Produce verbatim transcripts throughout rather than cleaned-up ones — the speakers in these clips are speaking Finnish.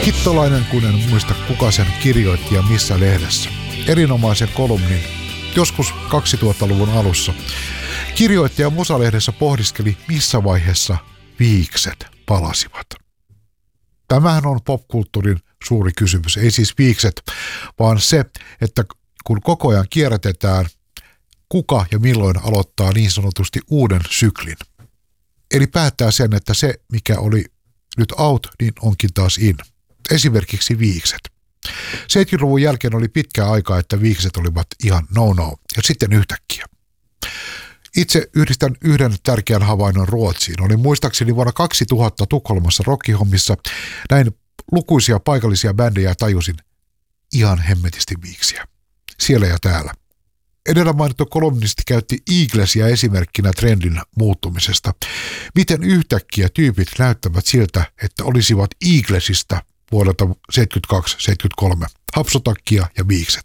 Hittolainen, kun en muista kuka sen kirjoitti ja missä lehdessä. Erinomaisen kolumnin joskus kaksituhattaluvun alussa. Kirjoittaja Musalehdessä pohdiskeli, missä vaiheessa viikset palasivat. Tämähän on popkulttuurin suuri kysymys. Ei siis viikset, vaan se, että kun koko ajan kierrätetään, kuka ja milloin aloittaa niin sanotusti uuden syklin. Eli päättää sen, että se, mikä oli nyt out, niin onkin taas in. Esimerkiksi viikset. seitsemänkymmentäluvun jälkeen oli pitkä aika, että viikset olivat ihan no-no, ja sitten yhtäkkiä. Itse yhdistän yhden tärkeän havainnon Ruotsiin. Olin muistaakseni vuonna kaksituhatta Tukholmassa rockihommissa. Näin lukuisia paikallisia bändejä ja tajusin ihan hemmetisti viiksiä. Siellä ja täällä. Edellä mainittu kolumnisti käytti Eaglesia esimerkkinä trendin muuttumisesta. Miten yhtäkkiä tyypit näyttävät siltä, että olisivat Eaglesista vuodelta seitsemänkymmentäkaksi seitsemänkymmentäkolme. Hapsotakkia ja viikset.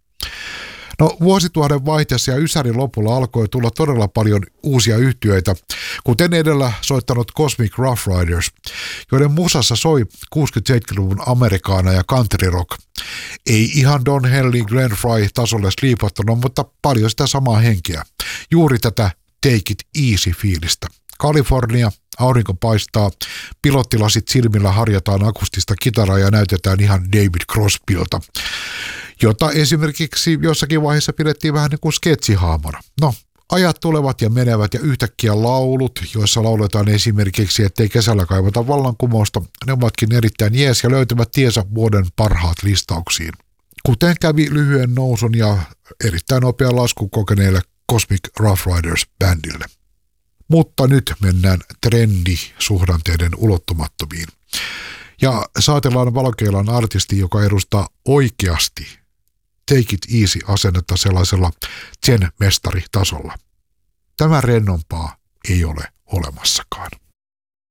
No vuosituhannen vaihteessa ja ysärin lopulla alkoi tulla todella paljon uusia yhtyeitä, kuten edellä soittanut Cosmic Rough Riders, joiden musassa soi kuusikymmentä-seitsemänkymmentäluvun amerikaana ja country rock. Ei ihan Don Henley, Glenn Fry tasolle sliipattunut, mutta paljon sitä samaa henkeä. Juuri tätä Take It Easy-fiilistä. Kalifornia, aurinko paistaa, pilottilasit silmillä harjataan akustista kitaraa ja näytetään ihan David Crosbylta, jota esimerkiksi jossakin vaiheessa pidettiin vähän niin kuin sketsihaamona. No, ajat tulevat ja menevät ja yhtäkkiä laulut, joissa lauletaan esimerkiksi, ettei kesällä kaivata vallankumousta, ne ovatkin erittäin jees ja löytävät tiensä vuoden parhaat listauksiin. Kuten kävi lyhyen nousun ja erittäin nopean laskun kokeneelle Cosmic Rough Riders bändille. Mutta nyt mennään trendisuhdanteiden ulottumattomiin. Ja saatellaan valokeilan artisti, joka edustaa oikeasti Take It Easy-asennetta sellaisella Zen-mestaritasolla. Tämä rennompaa ei ole olemassakaan.